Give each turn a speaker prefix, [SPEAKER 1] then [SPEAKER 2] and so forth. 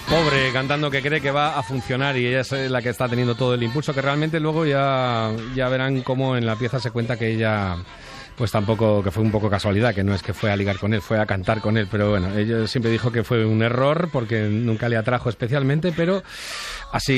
[SPEAKER 1] pobre, cantando que cree que va a funcionar y ella es la que está teniendo todo el impulso, que realmente luego ya verán cómo en la pieza se cuenta que ella... Pues tampoco, que fue un poco casualidad, que no es que fue a ligar con él, fue a cantar con él, pero bueno, ella siempre dijo que fue un error porque nunca le atrajo especialmente, pero así